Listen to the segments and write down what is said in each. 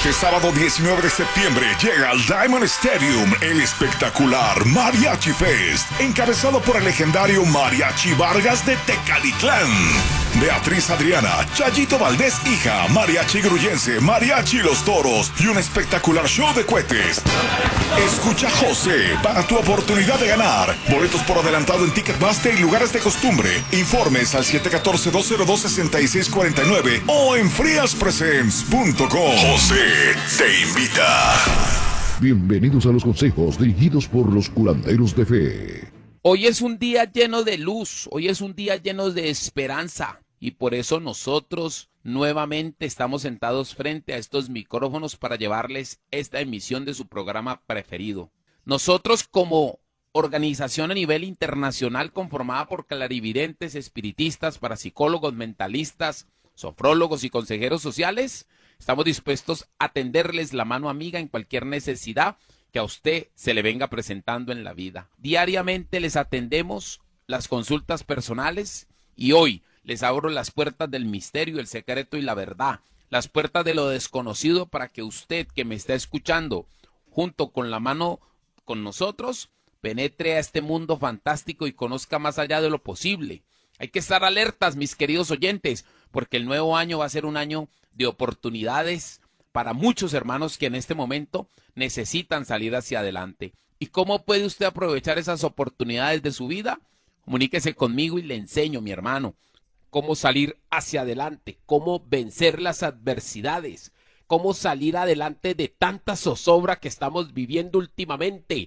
Este sábado 19 de septiembre llega al Diamond Stadium el espectacular Mariachi Fest, encabezado por el legendario Mariachi Vargas de Tecalitlán. Beatriz Adriana, Chayito Valdés hija, Mariachi Gruyense, Mariachi Los Toros y un espectacular show de cohetes. Escucha José para tu oportunidad de ganar. Boletos por adelantado en Ticketmaster y lugares de costumbre. Informes al 714-202-6649 o en friaspresents.com. José te invita. Bienvenidos a los consejos dirigidos por los curanderos de fe. Hoy es un día lleno de luz, hoy es un día lleno de esperanza y por eso nosotros nuevamente estamos sentados frente a estos micrófonos para llevarles esta emisión de su programa preferido. Nosotros como organización a nivel internacional conformada por clarividentes, espiritistas, parapsicólogos, mentalistas, sofrólogos y consejeros sociales, estamos dispuestos a tenderles la mano amiga en cualquier necesidad que a usted se le venga presentando en la vida. Diariamente les atendemos las consultas personales y hoy les abro las puertas del misterio, el secreto y la verdad, las puertas de lo desconocido para que usted que me está escuchando, junto con la mano con nosotros, penetre a este mundo fantástico y conozca más allá de lo posible. Hay que estar alertas, mis queridos oyentes, porque el nuevo año va a ser un año de oportunidades para muchos hermanos que en este momento necesitan salir hacia adelante. ¿Y cómo puede usted aprovechar esas oportunidades de su vida? Comuníquese conmigo y le enseño, mi hermano, cómo salir hacia adelante, cómo vencer las adversidades, cómo salir adelante de tanta zozobra que estamos viviendo últimamente.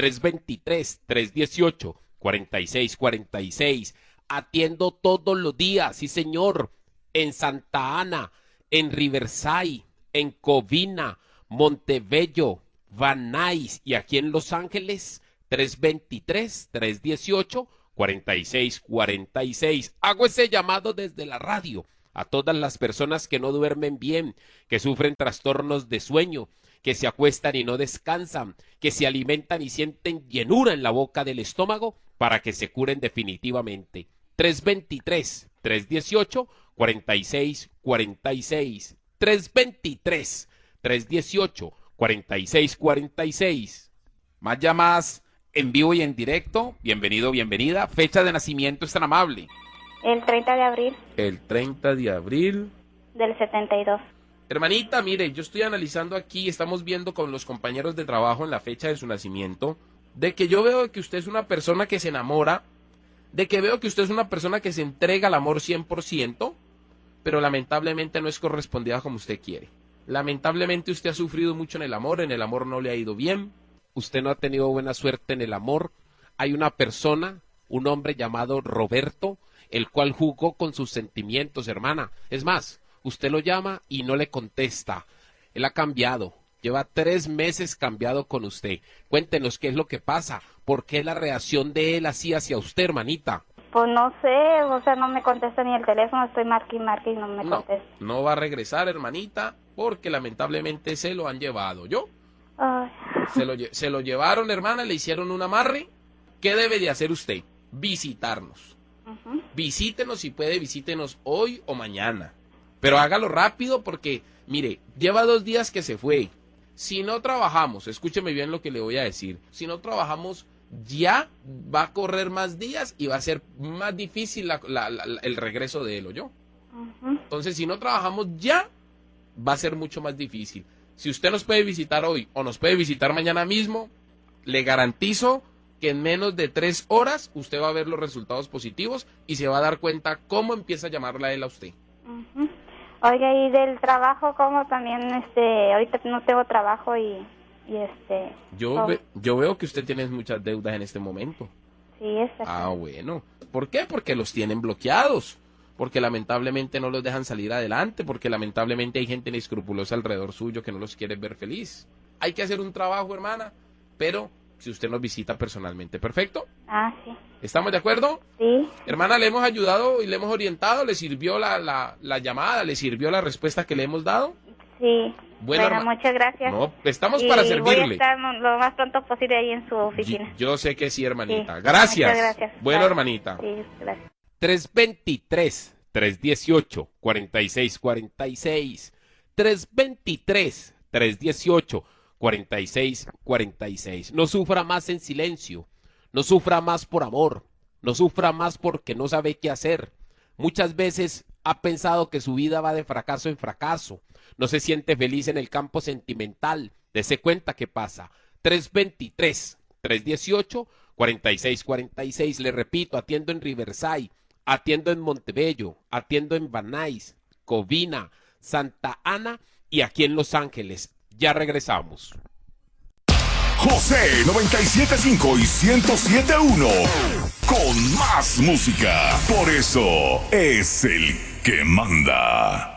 323-318-4646. Atiendo todos los días, sí señor, en Santa Ana, en Riverside, en Covina, Montebello, Van Nuys y aquí en Los Ángeles, 323-318-4646. Hago ese llamado desde la radio a todas las personas que no duermen bien, que sufren trastornos de sueño, que se acuestan y no descansan, que se alimentan y sienten llenura en la boca del estómago, para que se curen definitivamente. 323-318-4646. 323-318-4646. Más llamadas en vivo y en directo. Bienvenido, bienvenida. Fecha de nacimiento es tan amable. El 30 de abril. El 30 de abril. Del 72. Hermanita, mire, yo estoy analizando aquí, estamos viendo con los compañeros de trabajo en la fecha de su nacimiento, de que yo veo que usted es una persona que se enamora, de que veo que usted es una persona que se entrega al amor 100%, pero lamentablemente no es correspondida como usted quiere. Lamentablemente usted ha sufrido mucho en el amor no le ha ido bien, usted no ha tenido buena suerte en el amor. Hay una persona, un hombre llamado Roberto, el cual jugó con sus sentimientos, hermana. Es más, usted lo llama y no le contesta. Él ha cambiado. Lleva 3 meses cambiado con usted. Cuéntenos qué es lo que pasa. ¿Por qué la reacción de él así hacia usted, hermanita? Pues no sé, o sea, no me contesta ni el teléfono, estoy marque y marque y no me contesta. No va a regresar, hermanita, porque lamentablemente se lo han llevado. ¿Yo? Ay. Se lo llevaron, hermana, le hicieron un amarre. ¿Qué debe de hacer usted? Visitarnos. Visítenos, si puede, visítenos hoy o mañana. Pero hágalo rápido porque, mire, lleva 2 días que se fue. Si no trabajamos, escúcheme bien lo que le voy a decir, si no trabajamos ya va a correr más días y va a ser más difícil el regreso de él, ¿oyó? Entonces, si no trabajamos ya, va a ser mucho más difícil. Si usted nos puede visitar hoy o nos puede visitar mañana mismo, le garantizo que en menos de 3 horas usted va a ver los resultados positivos y se va a dar cuenta cómo empieza a llamarla a él a usted. Oiga, y del trabajo, como también, ahorita no tengo trabajo y Yo veo que usted tiene muchas deudas en este momento. Sí, está. Ah, bueno. ¿Por qué? Porque los tienen bloqueados. Porque lamentablemente no los dejan salir adelante. Porque lamentablemente hay gente inescrupulosa alrededor suyo que no los quiere ver feliz. Hay que hacer un trabajo, hermana. Pero si usted nos visita personalmente, ¿perfecto? Ah, sí. ¿Estamos de acuerdo? Sí. Hermana, le hemos ayudado y le hemos orientado. ¿Le sirvió la llamada? ¿Le sirvió la respuesta que le hemos dado? Sí. Bueno, muchas gracias. No, estamos para servirle. Voy a estar lo más pronto posible ahí en su oficina. Yo sé que sí, hermanita. Sí. Gracias. Muchas gracias. Bueno, Bye. hermanita. Sí, gracias. 323-318-4646. 318-4646. No sufra más en silencio, no sufra más por amor, no sufra más porque no sabe qué hacer. Muchas veces ha pensado que su vida va de fracaso en fracaso, no se siente feliz en el campo sentimental. Dese cuenta qué pasa. 323-318-4646. Le repito, atiendo en Riverside, atiendo en Montebello, atiendo en Van Nuys, Covina, Santa Ana y aquí en Los Ángeles. Ya regresamos. José 97.5 y 107.1 con más música. Por eso es el que manda.